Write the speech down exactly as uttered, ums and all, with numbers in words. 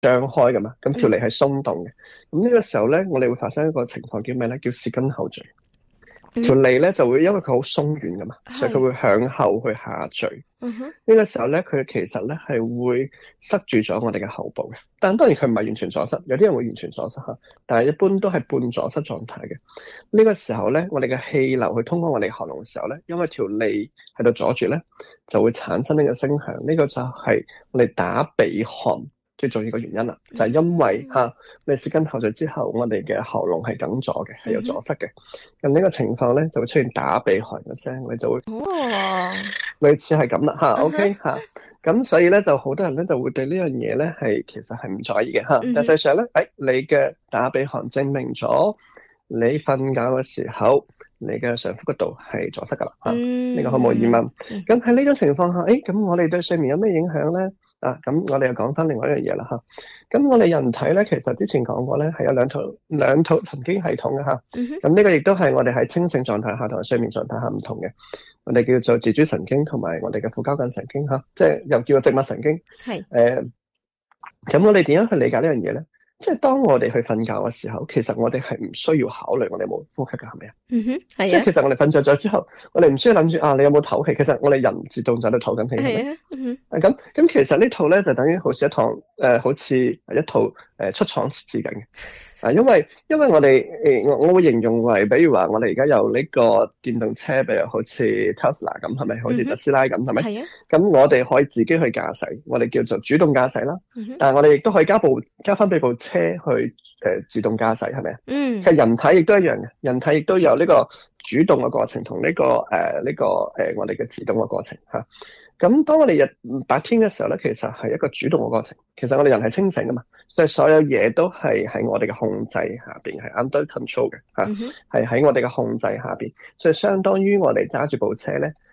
張開噶嘛，咁條脷係鬆動嘅。咁呢、嗯、個時候咧，我哋會發生一個情況叫咩咧？叫舌根後墜。條脷咧就會因為佢好鬆軟噶嘛，所以佢會向後去下墜。 嗯哼， 呢個時候咧，佢其實咧係會塞住咗我哋嘅喉部嘅。但當然佢唔係完全阻塞，有啲人會完全阻塞吓，但係一般都係半阻塞狀態嘅。呢個時候咧，我哋嘅氣流去通過我哋喉嚨嘅時候咧，因為條脷喺度阻住咧，就會產生呢個聲響。呢個就係我哋打鼻鼾最重要嘅原因啦，就係因為吓你舌根後墜之後，我哋嘅喉嚨係緊咗嘅，係有阻塞嘅。咁呢個情況咧就會出現打鼻鼾嘅聲，你就會哦， 類似係咁啦吓。OK 吓，咁所以咧就好多人咧就會對呢樣嘢咧係其實係唔在意嘅吓。但實際上咧，誒你嘅打鼻鼾證明咗你瞓覺嘅時候，你嘅上呼吸道係阻塞噶啦吓，呢個毫無疑問。咁喺呢種情況下，誒咁我哋對睡眠有咩影響咧？啊，咁我哋又講翻另外一樣嘢啦吓。咁我哋人體咧，其實之前講過咧，係有兩套兩套神經系統嘅吓。咁呢個亦都係我哋喺清醒狀態下同埋睡眠狀態下唔同嘅。我哋叫做自主神經同埋我哋嘅副交感神經吓，即係又叫做植物神經。係。誒、呃，咁我哋點樣去理解呢樣嘢咧？即係當我哋去瞓覺嘅時候，其實我哋係唔需要考慮我哋有冇呼吸㗎，係咪啊？嗯哼，係啊。即係其實我哋瞓着咗之後，我哋唔需要諗住啊，你有冇唞氣？其實我哋人自動就喺度唞緊氣，係咪？嗯哼。咁咁，其實呢套咧就等於好似一堂誒、呃，好似一套誒、呃、出廠試緊嘅。啊，因為因為我哋誒，我我會形容為，比如話我哋而家有呢個電動車，比如好似 Tesla 咁，係咪？好似特斯拉咁，係咪？係啊。咁我哋可以自己去駕駛，我哋叫做主動駕駛啦。嗯、但係我哋亦都可以加部加翻俾部車去誒、呃、自動駕駛，係咪啊？嗯。其實人體亦都一樣嘅，人體亦都有呢個主動嘅過程同呢、這個誒呢、呃這個誒、呃、我哋嘅自動嘅過程吓。咁、啊、當我哋日白天嘅時候咧，其實係一個主動嘅過程。其實我哋人係清醒噶嘛，所以所有嘢都係喺我哋嘅控制下邊，係 under control 嘅吓，係、啊、喺、嗯、我哋嘅控制下邊。所以相當於我哋揸住部車咧，